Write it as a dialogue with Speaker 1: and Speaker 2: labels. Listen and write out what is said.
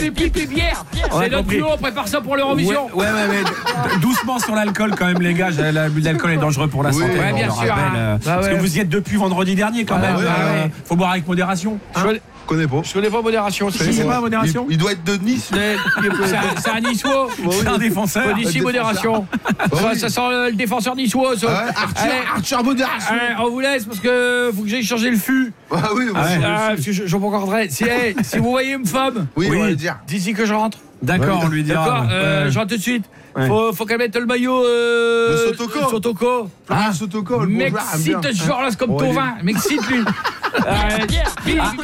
Speaker 1: les pipes et bière. C'est notre duo, on prépare ça pour l'Eurovision.
Speaker 2: Ouais, mais doucement sur l'alcool quand même, les gars. L'abus d'alcool est dangereux pour la santé.
Speaker 1: Ouais, bien sûr.
Speaker 2: Parce que vous y êtes depuis vendredi dernier quand même. Faut boire avec modération.
Speaker 3: Je connais pas.
Speaker 1: Je connais pas modération.
Speaker 2: C'est pas modération.
Speaker 3: Il doit être de Nice.
Speaker 1: C'est un niçois.
Speaker 2: C'est un défenseur.
Speaker 1: D'ici modération. Ça sent le défenseur niçois.
Speaker 3: Arthur modération.
Speaker 1: On vous laisse parce que faut que j'aille changer le fût.
Speaker 3: Ah oui,
Speaker 1: Parce que je m'en encore si vous voyez une femme,
Speaker 3: on va le dire.
Speaker 1: d'ici que je rentre.
Speaker 2: D'accord, on lui dira.
Speaker 1: D'accord, je rentre tout de suite. Faut qu'elle mette le maillot
Speaker 3: Le
Speaker 1: Sotoko.
Speaker 3: Sotoko, le
Speaker 1: M'excite ce joueur-là, c'est comme Tovin. M'excite lui.